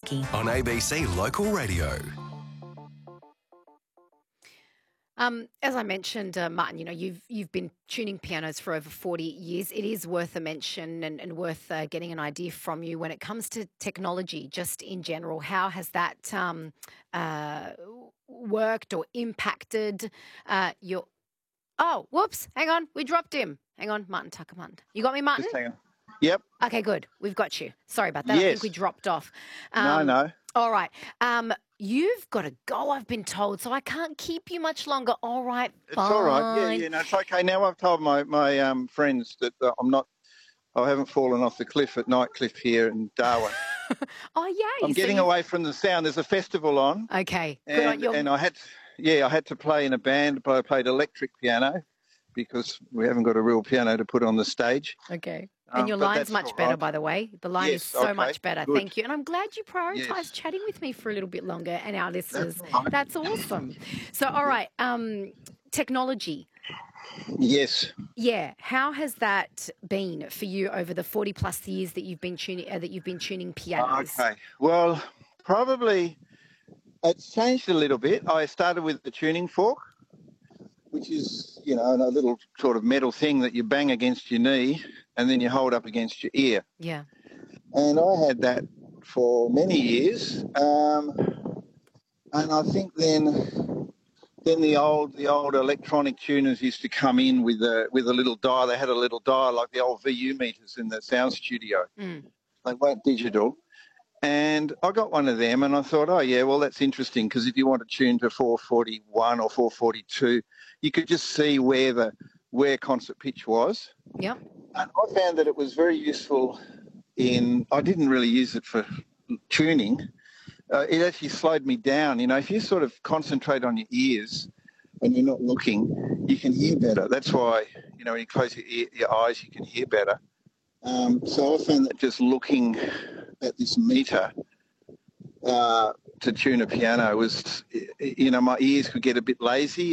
On ABC Local Radio. As I mentioned, Martin, you've been tuning pianos for over 40 years. It is worth a mention and worth getting an idea from you when it comes to technology, just in general. How has that worked or impacted your? Oh, whoops! Hang on, we dropped him. Hang on, Martin Tucker. You got me, Martin? Just hang on. Yep. Okay, good. We've got you. Sorry about that. I think we dropped off. No. All right. You've got to go, I've been told, so I can't keep you much longer. All right, It's fine. all right. Yeah, no, it's okay. Now I've told my friends that I haven't fallen off the cliff at Nightcliff here in Darwin. Oh, yeah. I'm getting away from the sound. There's a festival on. Okay. And I had to play in a band, but I played electric piano because we haven't got a real piano to put on the stage. Okay. And your line's much better, by the way. The line is so much better. Good. Thank you. And I'm glad you prioritised chatting with me for a little bit longer and our listeners. That's awesome. So, all right, technology. Yes. Yeah. How has that been for you over the 40 plus years that you've been tuning pianos? Okay. Well, probably it's changed a little bit. I started with the tuning fork, which is, a little sort of metal thing that you bang against your knee and then you hold up against your ear. Yeah. And I had that for many years. And I think then the old electronic tuners used to come in with a little dial. They had a little dial like the old VU meters in the sound studio. Mm. They weren't digital. And I got one of them and I thought, oh, yeah, well, that's interesting because if you want to tune to 441 or 442, you could just see where concert pitch was. Yep. And I found that it was very useful I didn't really use it for tuning. It actually slowed me down. If you sort of concentrate on your ears and you're not looking, you can hear better. That's why, when you close your eyes, you can hear better. So I found that just looking at this meter to tune a piano was, my ears could get a bit lazy.